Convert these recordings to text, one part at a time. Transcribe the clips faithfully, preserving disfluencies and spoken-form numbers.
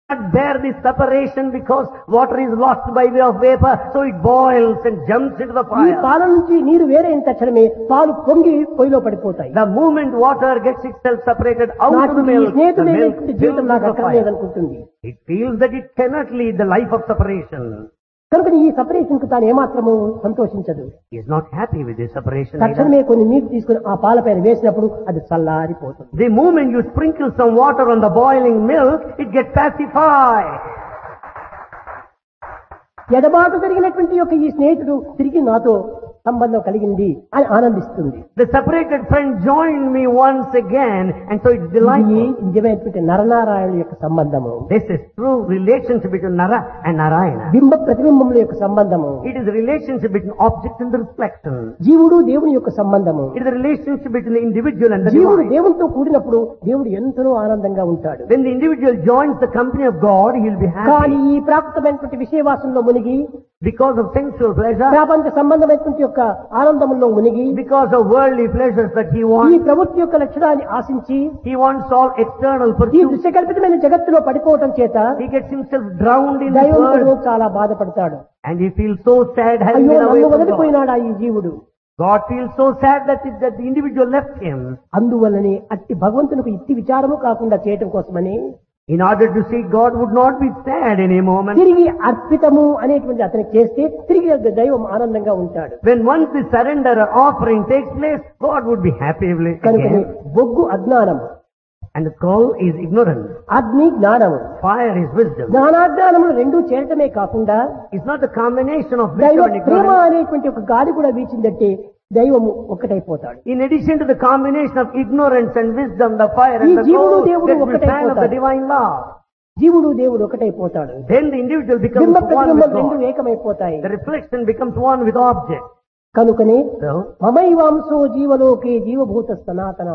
Not bear this separation because water is lost by way of vapor, so it boils and jumps into the ఈ fire. పాల నుంచి నీరు వేరైన తక్షణమే పాలు పొంగి పొయ్యిలో పడిపోతాయి. The moment water gets itself separated out of నాకు the ఈ milk, the milk స్నేహితుడైనటువంటి fills జీవితం నాకు the fire. అక్కర్లేదనుకుంటుంది. It feels that it cannot lead the life of separation. కనుక ఈ సపరేషన్ కు తాను ఏమాత్రము సంతోషించదు. He is not happy with this separation. తక్షణమే either. కొన్ని నీరు తీసుకుని ఆ పాల పైన వేసినప్పుడు అది చల్లారిపోతుంది. The moment you sprinkle some water on the boiling milk, it gets pacified. ఎడబాటు జరిగినటువంటి యొక్క ఈ స్నేహితుడు తిరిగి నాతో సంబంధం కలిగింది అని ఆనందిస్తుంది. The separated friend joined me once again, and so it's ఇది delightful. నిజమైనటువంటి నరనారాయణుల యొక్క సంబంధము. This is true relationship between Nara and Narayana. బింబ ప్రతిబింబముల యొక్క సంబంధము. It is a relationship between object and the reflection. జీవుడు దేవుని యొక్క సంబంధము. It is a relationship between the individual and the జీవుడు divine. దేవునితో కూడినప్పుడు దేవుడు ఎంతో ఆనందంగా ఉంటాడు. When the individual joins the company of God, he will be కానీ happy. ఈ ప్రాప్తమైనటువంటి విషయవాసంలో మునిగి, Because of sensual pleasure, ప్రపంచ సంబంధమైనటువంటి యొక్క ఆనందంలో మునిగి, because of worldly pleasures that he ఈ wants, ప్రవృత్తి యొక్క లక్షణాన్ని ఆశించి he wants all external ఈ pursuits. దృశ్యకల్పితమైన జగత్తులో పడిపోవటం చేత He gets himself drowned in this దైవముడు world, చాలా బాధపడతాడు. and he feels so sad having అయ్యో been away నన్ను from God. వదిలిపోయినాడా ఈ జీవుడు. God feels so sad that, it, that the individual left him. అందువల్లనే అట్టి భగవంతునికి ఇట్టి విచారము కాకుండా చేయటం కోసమని In order to see God would not be sad in a moment. తిరిగి అర్పితము అనేటువంటి అతనికి చేస్తే తిరిగి దైవం ఆనందంగా ఉంటాడు. When once the surrender or offering takes place, God would be happy కనుకనే again. బొగ్గు అజ్ఞానము, And the coal is ignorance. అగ్ని జ్ఞానము. Fire is wisdom. జ్ఞానాజ్ఞానములు రెండు చేరటమే కాకుండా It's not the combination of దైవ wisdom and ప్రేమ ignorance. అనేటువంటి ఒక గాలి కూడా వీచిందంటే దైవము ఒక్కటైపోతాడు. In addition to the combination of ignorance and wisdom, the fire ఈ and the జీవుడు coal దేవుడు gets the ఒక్కటే fan of the పోతాడు. divine love. జీవుడు దేవుడు ఒకటైపోతాడు. Then the individual becomes బింబ one ప్రతిబింబం with రెండు God. ఏకమైపోతాయి. The reflection becomes one with object. కనుకనే So, మమైవాంశో జీవలోకే జీవభూత సనాతన.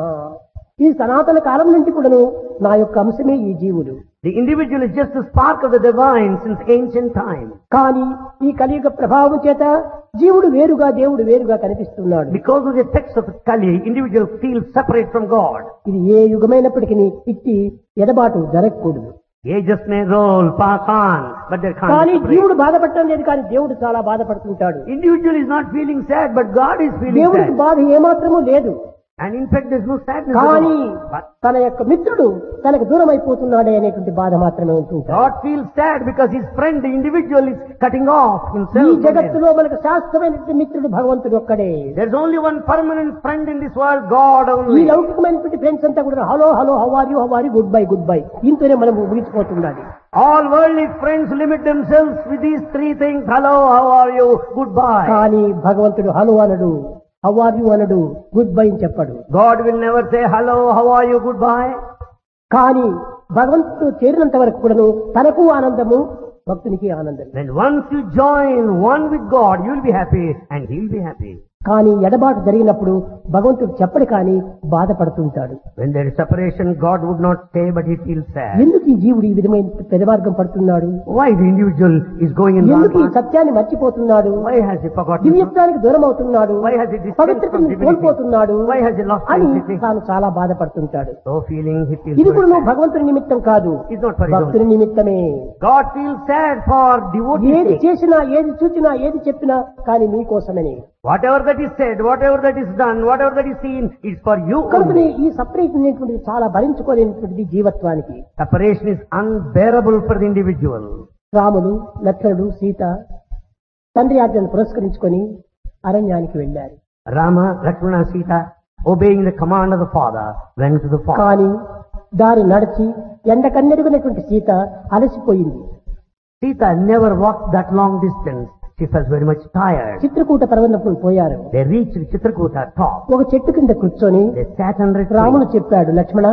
ఈ సనాతన కాలం నుంచి కూడాను నా యొక్క అంశమే ఈ జీవుడు. the individual is just the spark of the divine since ancient time. కానీ ఈ కలియుగ ప్రభావం చేత జీవుడు వేరుగా దేవుడు వేరుగా కనిపిస్తున్నాడు. Because of the effects of Kali, individual feels separate from God. ఇది ఏ యుగమైనప్పటికీ ఇట్టి ఎడబాటు జరగకూడదు. Ages may roll, pass on, but there can't కానీ be separate. జీవుడు బాధపడటం లేదు, కానీ దేవుడు చాలా బాధపడుతుంటాడు. Individual is not feeling sad, but God is feeling దేవుడికి sad. బాధ ఏమాత్రము లేదు. And in fact, there's no sadness at కానీ all. But తన యొక్క మిత్రుడు తనకు దూరం అయిపోతున్నాడే అనేటువంటి బాధ మాత్రమే ఉంటుంటాడు. God feels sad because his friend, the individual, is cutting off ఈ himself from him. జగత్తులో మనకు శాశ్వతమైనటువంటి మిత్రుడు భగవంతుడు ఒక్కడే. There's only one permanent friend in this world, God ఈ only. లౌకికమైనటువంటి ఫ్రెండ్స్ అంతా కూడా hello hello how are you how are you good bye good bye దీంతోనే మనం ముగిసిపోతుండాలి. All worldly friends limit themselves with these three things. Hello, how are you? Goodbye. కానీ భగవంతుడు hello అనడు, how are you అనడు, good bye అని చెప్పడు. God will never say hello, how are you? Goodbye. కానీ భగవంతుడు చేరినంత వరకు కూడాను తనకు ఆనందము, భక్తునికి ఆనందం. Then once you join one with God, you'll be happy and he'll be happy. కానీ ఎడబాటు జరిగినప్పుడు భగవంతుడు చెప్పడు కానీ బాధపడుతుంటాడు. When there is separation, God would not stay, but he feels sad. ఎందుకు ఈ జీవుడు ఈ విధమైన పెదమార్గం పడుతున్నాడు? Why the individual is going in wrong ఎందుకు ఈ path? సత్యాన్ని మర్చిపోతున్నాడు? Why has he forgotten? దివ్యత్వానికి దూరం అవుతున్నాడు, Why has he distanced పవిత్రతను from divinity? కోల్పోతున్నాడు Why has he lost అని sanctity? తాను చాలా బాధపడుతుంటాడు. So feeling he feels ఇది కూడా very నువ్వు sad. భగవంతుని నిమిత్తం కాదు, It's not for his own. భక్తుని నిమిత్తమే. God feels sad for devotees' ఏది sake. చేసినా, ఏది చూచినా, ఏది చెప్పినా కానీ నీ కోసమని. Whatever that is said, whatever that is done, whatever that is seen, is for you కనుకనే only. ఈ సపరేషన్ అనేటువంటిది చాలా భరించుకోలేనటువంటిది జీవత్వానికి. Separation is unbearable for the individual. రాముడు, లక్ష్మణుడు, సీత తండ్రి ఆజ్ఞను పురస్కరించుకొని అరణ్యానికి వెళ్ళారు. Rama, Lakshmana, Sita, obeying the command of the father, went to the forest. కానీ దారి నడిచి ఎండ కన్నెరుగునటువంటి Sita అలసిపోయింది. Sita never walked that long distance. She felt very much tired. Chitrakoot పర్వతం పోయారు. They reached Chitrakuta top. ఒక చెట్టు కింద కూర్చొని They sat under a రాముడు tree. చెప్పాడు, లక్ష్మణ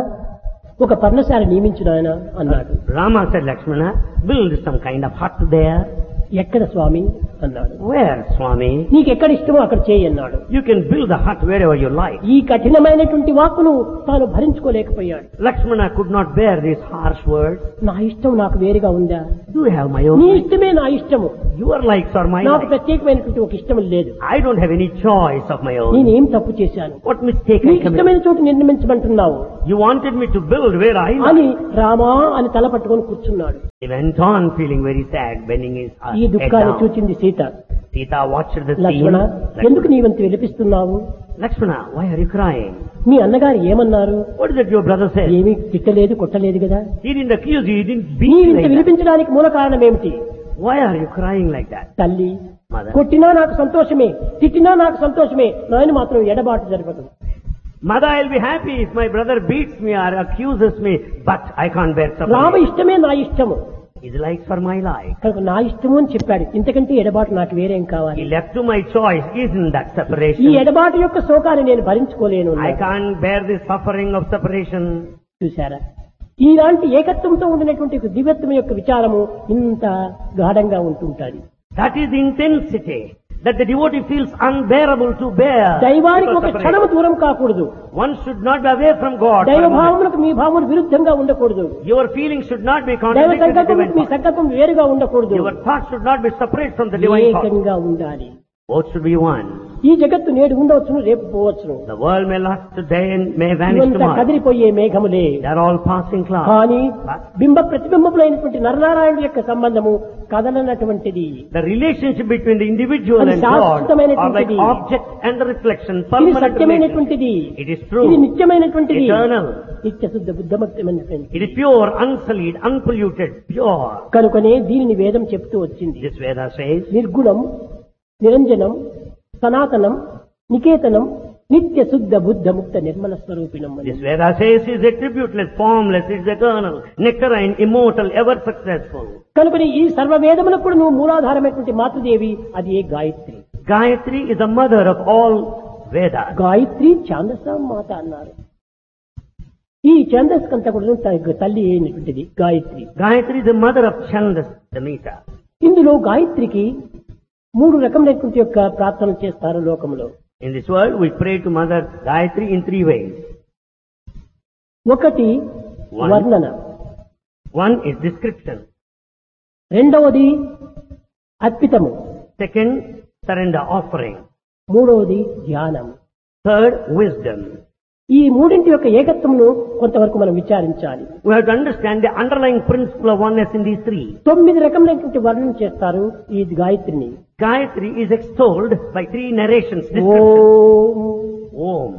ఒక పర్ణశాల నియమించు నాయన అన్నాడు. Rama said, Lakshmana, build some kind of hut there. ఎక్కడ స్వామి అన్నాడు. Where, Swami? నీకు ఎక్కడ ఇష్టమో అక్కడ చేయి అన్నాడు. You can build the hut wherever you like. ఈ కఠినమైనటువంటి వాక్కును తాను భరించుకోలేకపోయాడు. Lakshmana could not bear these harsh words. నా ఇష్టం నాకు వేరుగా ఉందా? Do you have my own నీ mind? ఇష్టమే నా ఇష్టము, your likes or my నాకు likes. ప్రత్యేకమైనటువంటి ఒక ఇష్టం లేదు. I don't have any choice of my own. నేనేం తప్పు చేశాను? What mistake నీ I committed? ఇష్టమైన చోటు నిర్మించమంటున్నావు You wanted me to build where I like. అని రామా అని తల పట్టుకొని కూర్చున్నాడు. He went on feeling very sad, bending his uh, ఈ head దుఃఖాన్ని down. చూచింది Sita. Sita watched the scene. లక్ష్మణ, ఎందుకు Lakshmana, నీవంత విలపిస్తున్నావు? Lakshmana, why are you crying? మీ అన్నగారు ఏమన్నారు? What is it your brother said? ఏమీ తిట్టలేదు, కొట్టలేదు కదా. He didn't accuse you, he didn't beat you నీవింత like that. విలిపించడానికి మూల కారణం ఏమిటి? Why are you crying like that? తల్లి, Mother. కొట్టినా నాకు సంతోషమే, తిట్టినా నాకు సంతోషమే, నాయన మాత్రం ఎడబాటు జరపదు. Mother, I'll be happy if my brother beats me or accuses me, but I can't bear Rama suffering. ఇష్టమే నా ఇష్టము, His likes for my life. కనుక నా ఇష్టము అని చెప్పాడు. ఇంతకంటే ఎడబాటు నాకు వేరేం He కావాలి? left to my choice. Isn't that ఈ separation? ఎడబాటు యొక్క శోకాన్ని నేను భరించుకోలేను. I can't bear the suffering of separation. చూశారా, ఈలాంటి ఏకత్వంతో ఉండినటువంటి ఒక దివ్యత్వం యొక్క విచారము ఇంత గాఢంగా ఉంటుంటాది. That is the intensity that the devotee feels unbearable to bear. దైవానికి because ఒక separation. క్షణము దూరం కాకూడదు. One should not be away from God. for దైవ a moment. భావములకు మీ భావములు విరుద్ధంగా ఉండకూడదు. Your feelings should not be దైవ contradicted to the divine సంకల్పములకు me thought. సంకల్పం వేరుగా ఉండకూడదు. Your thoughts should not be separate from the divine thought. ఏకంగా ఉండాలి. Both should be one. ఈ జగత్తు నేడు ఉండవచ్చును, రేపు పోవచ్చును. The world may last today and may vanish ఇవంతా tomorrow. కదిలిపోయే మేఘములే. They are all passing clouds. కానీ But బింబ ప్రతిబింబములైనటువంటి నరనారాయణుడి యొక్క సంబంధము కదలనటువంటిది. the relationship between the individual అది and God are like శాశ్వతమైనటువంటిది. object and the reflection, ఇది permanent relationship. సత్యమైనటువంటిది. It is true. ఇది నిత్యమైనటువంటిది. Eternal. నిత్య శుద్ధ బుద్ధమక్తమైనటువంటిది. It is pure, unsullied, unpolluted, pure. కనుకనే దీనిని వేదం చెప్తూ వచ్చింది. This Veda says, నిర్గుణం, నిరంజనం, సనాతనం, నికేతనం, నిత్య శుద్ధ బుద్ధ ముక్త నిర్మల స్వరూపిణం అని. this Veda says is attributeless, formless, it is eternal, nectarine, immortal, ever successful. కనుకనే ఈ సర్వ వేదములకు కూడా నువ్వు మూలాధారమైనటువంటి మాతృదేవి, అది ఏ Gayatri. Gayatri is the mother of all Vedas. Gayatri ఛాందస మాత అన్నారు. ఈ ఛందస్ కంతా కూడా త- తల్లి అయినటువంటిది Gayatri. Gayatri is the mother of Chandas, the Mita. ఇందులో గాయత్రికి మూడు రకములైనటువంటి యొక్క ప్రార్థనలు చేస్తారు లోకంలో. In this world, we pray to Mother Gayatri in three ways. ఒకటి One. వర్ణన, One is description. రెండవది అర్పితము, Second, surrender offering. మూడవది ధ్యానం. Third, wisdom. ఈ మూడింటి యొక్క ఏకత్వమును కొంతవరకు మనం విచారించాలి. We have to understand the underlying principle of oneness in these three. తొమ్మిది రకములైనటువంటి వర్ణన చేస్తారు ఈ గాయత్రిని. Gayatri is extolled by three narrations, descriptions. Om Om,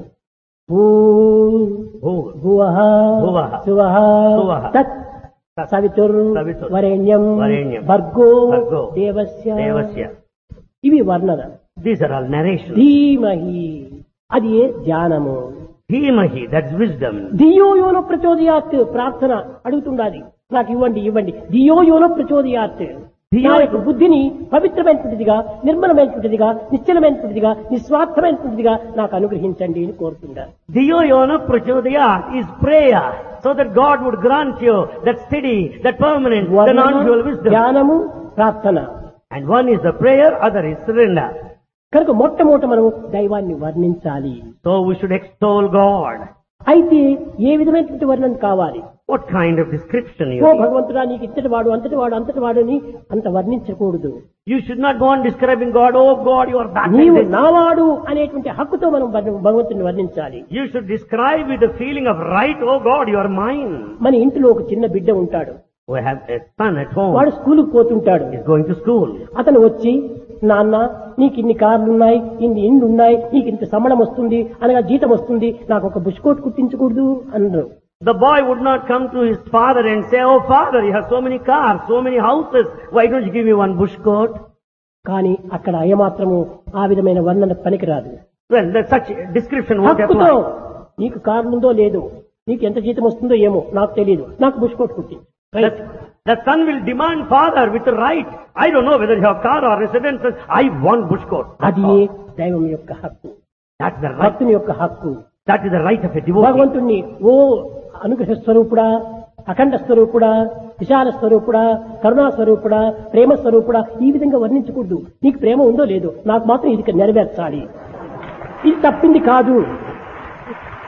భూర్ Bhu, భువః భువః సువః సువః తత్ Tat, సవితుర్ సవితుర్ వరేణ్యం వరేణ్యం భర్గో భర్గో దేవస్య. Devasya. ఇవి వర్ణన. These are all narrations. ధీమహి, అది ఏ ధ్యానము. Dhimahi, that's wisdom. ధియో యోన ప్రచోదయాత్, ప్రార్థన అడుగుతుండాలి, నాకు ఇవ్వండి ఇవ్వండి. ధియో యోన ప్రచోదయాత్, ధియో- నా యొక్క బుద్ధిని పవిత్రమైనటువంటిదిగా, నిర్మలమైనటువంటిదిగా, నిశ్చలమైనటువంటిదిగా, నిస్వార్థమైనటువంటిదిగా నాకు అనుగ్రహించండి అని కోరుతుండాలి. Dhiyo yona prachodayat is prayer, so that God would grant you that steady, that permanent, the వర్ణన, non-dual wisdom. ధ్యానము, ప్రార్థన. And one is the prayer, other is surrender. కనుక మొట్టమొదట మనం దైవాన్ని వర్ణించాలి. So we should extol God. అయితే ఏ విధమైనటువంటి వర్ణన కావాలి? What kind of description you oh need? భగవంతుడా నీకు ఇంతటి వాడు అంతటి వాడు అంతటి వాడు అని అంత వర్ణించకూడదు. You should not go on describing God, oh God, you are that. నీవు like this. నావాడు అనేటువంటి హక్కుతో మనం వర్ణ- భగవంతుని వర్ణించాలి. You should describe with the feeling of right, oh God, you are mine. మన ఇంటిలో ఒక చిన్న బిడ్డ ఉంటాడు, We have a son at home. వాడు స్కూలుకు పోతుంటాడు. He's going to school. అతను వచ్చి, నాన్న నీకు ఇన్ని కార్లున్నాయి, ఇన్ని ఇండ్లు ఉన్నాయి, నీకు ఇంత సంబళం వస్తుంది, అనగా జీతం వస్తుంది, నాకు ఒక బుష్కోట్ కుట్టించకూడదు అన్నారు. The boy would not come to his father and say, oh father, you have so many cars, so many houses, why don't you give me one bush coat? కానీ అక్కడ అయమాత్రము ఆ విధమైన వర్ణన పనికిరాదు. Well, that such description won't హక్కుతో apply. నీకు కార్లుందో లేదో, నీకు ఎంత జీతం వస్తుందో ఏమో నాకు తెలియదు, నాకు బుష్కోట్ కుట్టి. That, the son will demand father with the right. I don't know whether you have car or residences. I want bush coat. అది దైవం యొక్క హక్కు, That's the right. భక్తుని యొక్క హక్కు. That is the right of a devotee. భగవంతుణ్ణి ఓ అనుగ్రహ స్వరూపుడా, అఖండ స్వరూపుడా, విశాల స్వరూపుడా, కరుణా స్వరూపుడా, ప్రేమ స్వరూపుడా, ఈ విధంగా వర్ణించకూడదు. నీకు ప్రేమ ఉందో లేదో, నాకు మాత్రం ఇది నెరవేర్చాలి, ఇది తప్పింది కాదు.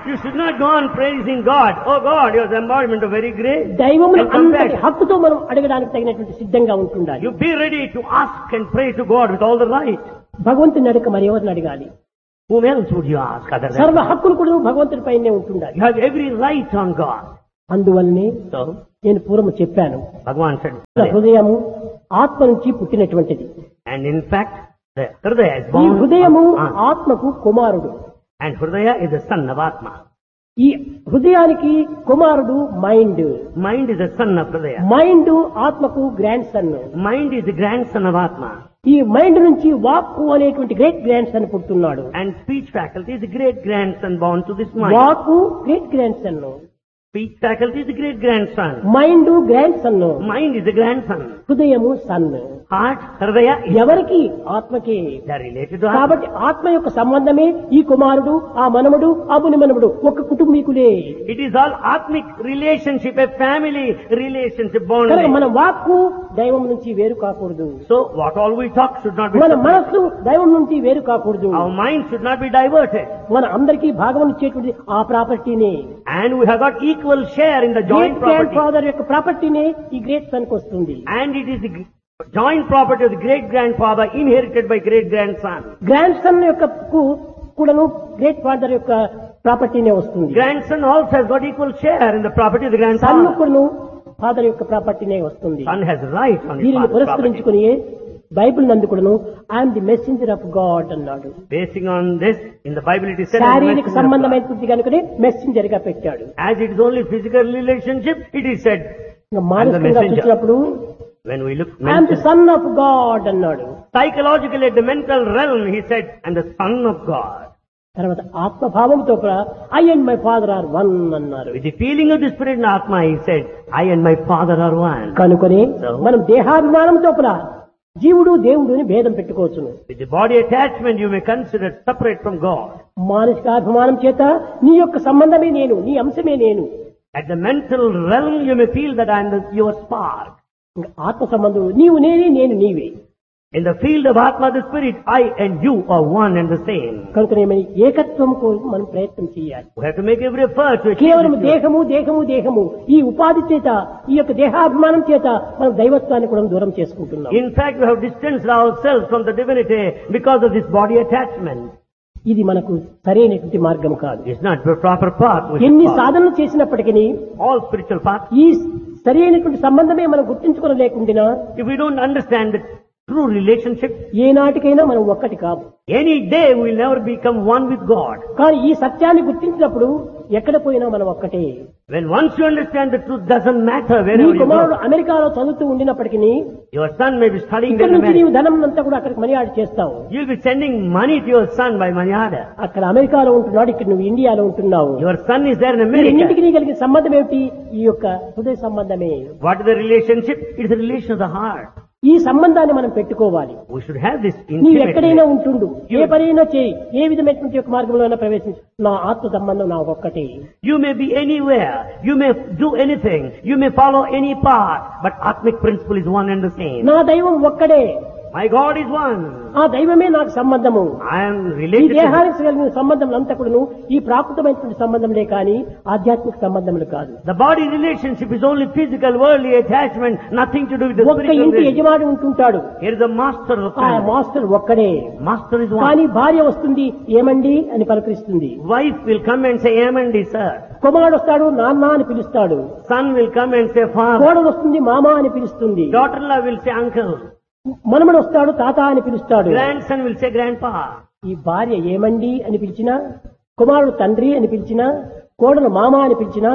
You should not go on praising God. Oh God, you are the embodiment of very grace. దైవమును and అంతటి compassion. హక్కుతో మనం అడగడానికి తగినటువంటి సిద్ధంగా ఉంటుండాలి. You be ready to ask and pray to God with all the right. భగవంతుని అడగ మరి ఎవరిని అడగాలి? Whom else would you ask other than సర్వ God? హక్కులు కూడా భగవంతుని పైనే ఉంటుండాలి. You have every right on God. అందువల్లనే So, నేను పూర్వం చెప్పాను, Bhagavan said, హృదయము ఆత్మ నుంచి పుట్టినటువంటిది. and in fact, the Hridaya is ఈ born హృదయము of Atma. ఆత్మకు కుమారుడు. And Hridaya is the son of Atma. ఈ హృదయానికి కుమారుడు mind. Mind is the son of Hridaya. Mind ఆత్మకు grand son. Mind is the grandson of Atma. ఈ mind నుంచి వాక్కు అనేటువంటి great grand son పుట్టున్నాడు. And speech faculty is the great grandson born to this mind. వాక్కు great grand son, Speech faculty is the great grandson. Mind grand son, Mind is the grandson. హృదయము sun. Heart, Hridaya is. ఎవరికి? ఆత్మకి. They are related to Atma. కాబట్టి ఆత్మ యొక్క సంబంధమే ఈ కుమారుడు, ఆ మనముడు, ఆ ముని మనముడు ఒక కుటుంబీకులే. It is all Atmic relationship, a family relationship కనుక bonding. మన వాక్కు దైవం నుంచి వేరు కాకూడదు. So what all we talk should not be మన separate. మనస్సు దైవం నుంచి వేరు కాకూడదు. Our mind should not be diverted. మన అందరికీ భాగం ఇచ్చేటువంటి ఆ ప్రాపర్టీనే, And we have got equal share in the joint great grand property. Father యొక్క ప్రాపర్టీనే ఈ గ్రేట్ సన్ కు వస్తుంది. And it is the g- joint property of the great grandfather inherited by great grandson. Grand son యొక్క కు- కూడాను great father యొక్క ప్రాపర్టీనే వస్తుంది. Grandson also has got equal share in the property of the sun grandfather. కూడాను father యొక్క ప్రాపర్టీనే వస్తుంది. Son has right on his దీనిని father's property. పురస్కరించుకుని బైబిల్ నందు కూడాను I'm the messenger of God అన్నాడు. Basing on this, in the Bible it is said, "I am the శారీరక messenger of God." సంబంధమైనటువంటి కనుకనే మెసెంజర్ గా పెట్టాడు. As it is only physical relationship, it is said, ఇంకా I'm the మానసికంగా messenger. చూసినప్పుడు when we look I'm the mental- son of God అన్నాడు. psychologically at the mental realm, he said, "I'm the son of God." తర్వాత ఆత్మభావంతో కూడా I and my father are one అన్నారు. With the feeling of the spirit in Atma, he said, "I and my father are one." కనుకొని మనం దేహాభిమానంతో కూడా జీవుడు దేవుడు అని భేదం పెట్టుకోవచ్చును. With the body attachment, you may consider separate from God. మానసికాభిమానం చేత నీ యొక్క సంబంధమే నేను, నీ అంశమే నేను. At the mental realm, you may feel that I am the, your spark. ఇంకా ఆత్మ సంబంధం నీవు నేనే, నేను నీవే. In the field of Atma, the spirit, I and you are one and the same. కనుక ఏకత్వం కోసం మనం ప్రయత్నం చేయాలి. We have to make every effort to achieve కేవలం this. దేహము దేహము దేహము ఈ ఉపాధి చేత, ఈ యొక్క దేహాభిమానం చేత మనం దైవత్వాన్ని కూడా దూరం చేసుకుంటున్నాం. In fact, we have distanced ourselves from the divinity because of this body attachment. ఇది మనకు సరైనటువంటి మార్గం కాదు. It's not the proper path. we should ఎన్ని follow. సాధనలు చేసినప్పటికీ All spiritual paths. ఈ సరైనటువంటి సంబంధమే మనం గుర్తించుకోలేకుండా If we don't understand the true relationship, ఏనాటికైనా మనం ఒక్కటి కాదు. any day we will never become one with God. కానీ ఈ సత్యాన్ని గుర్తించినప్పుడు ఎక్కడ పోయినా మనం ఒక్కటే. When once you understand the truth, doesn't matter నీ wherever you కుమారుడు go. అమెరికాలో చదువుతూ ఉండినప్పటికీ Your son may be studying ఇక్కడ in నుంచి నీవు America. ధనం అంతా కూడా అక్కడికి మనీ ఆడి చేస్తావు. You'll be sending money to your son by money order. అక్కడ అమెరికాలో ఉంటున్నాడు, ఇక్కడ నువ్వు ఇండియాలో ఉంటున్నావు. Your son is there in ఈ America. రెండింటికి నీ కలిగిన సంబంధం ఏమిటి? ఈ యొక్క హృదయ సంబంధమే. What is the relationship? It's the relation of the heart. ఈ సంబంధాన్ని మనం పెట్టుకోవాలి. We should have this నీవు intimate ఎక్కడైనా relation. ఉంటుండు, ఏ పనైనా చేయి, ఏ విధమైనటువంటి యొక్క మార్గంలో ప్రవేశించు, నా ఆత్మ సంబంధం నా ఒక్కటే. You may be anywhere. You may do anything. You may follow any path. But Atmic principle is one and the same. నా దైవం ఒక్కడే, My God is one. ఆ దైవమే నాకు సంబంధము. I am ఈ related to Him. దేహానికి కలిగిన సంబంధం అంతా కూడాను ఈ ప్రాకృతమైనటువంటి సంబంధంలే కానీ ఆధ్యాత్మిక సంబంధములు కాదు. The body relationship is only physical, worldly attachment, nothing to do with the ఒక్క spiritual ఇంటి relationship. యజమాని ఉంటుంటాడు, Here is the master of ఆ family. మాస్టర్ ఒక్కడే. Master is one. కానీ భార్య వస్తుంది, ఏమండి అని పలకరిస్తుంది. Wife will come and say, Amandi, sir. కుమారుడు వస్తాడు, నాన్న అని పిలుస్తాడు. Son will come and say, Father. కోడలు వస్తుంది, మామ అని పిలుస్తుంది. Daughter-in-law will say, Uncle. మనమడు వస్తాడు, తాత అని పిలుస్తాడు. Grandson will say, Grandpa. ఈ భార్య ఏమండి అని పిలిచినా, కుమారుడు తండ్రి అని పిలిచినా, కోడలు మామ అని పిలిచినా,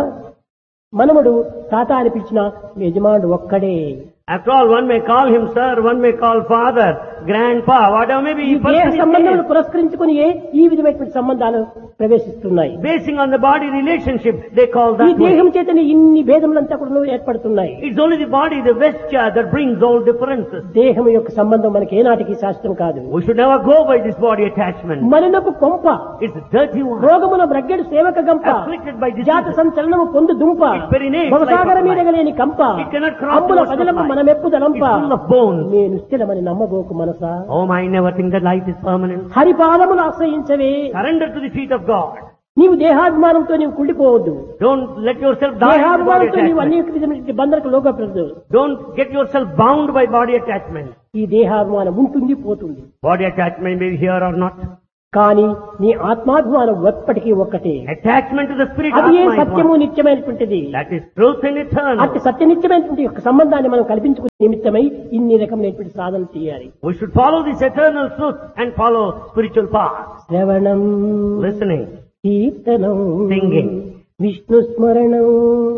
మనమడు తాత అని పిలిచినా యజమానుడు ఒక్కడే. After all, one may call him sir, one may call father, grandpa, whatever may be. ఈ దేహ సంబంధములు పురస్కరించుకుని ఈ విధమైనటువంటి సంబంధాలు ప్రవేశిస్తున్నాయి. Basing on the body relationship, they call ఈ that way. దేహం చేతనే ఇన్ని భేదములంతా కూడా ఏర్పడుతున్నాయి. It's only the body, the vesture that brings all differences. దేహం యొక్క సంబంధం మనకి ఏనాటికి శాస్త్రం కాదు. We should never go by this body attachment. మలినపు కొంప, It's a dirty one. రోగమున బ్రగ్గెడు సేవక గంప, Afflicted by disease. జాత సంచలనము పొందు దుంప, Its very name is భవసాగర like a మీద గలేని కంప, It cannot cross అంబుల the ocean of పదలంప life. మనమెప్పుదలంప, It's full of bones. నేను స్థిరమని నమ్మబోకు మనసా. Oh, I never think that life is permanent. హరిపాదములు ఆశ్రయించవే, Surrender to the feet of God. నీవు దేహాభిమానంతో నీవు కుళ్ళిపోవద్దు. Don't let yourself die in body దేహాభిమానంతో నీవు attachment. అనేక విధమైన బంధనకు లోకపడదు. Don't get yourself bound by body attachment. ఈ దేహాభిమానం ఉంటుంది పోతుంది. Body attachment may be here or not. కానీ నీ ఆత్మాభిమానం ఎప్పటికీ ఒక్కటే. Attachment to the spirit అది ఏ Atma is సత్యము one. నిత్యమైనటువంటిది. That is truth and eternal. అతి సత్యనిత్యమైనటువంటి యొక్క సంబంధాన్ని మనం కల్పించుకునే నిమిత్తమై ఇన్ని రకమైనటువంటి సాధన చేయాలి. We should follow this eternal truth and follow spiritual path. శ్రవణం, Listening, కీర్తనం, singing, విష్ణు స్మరణం.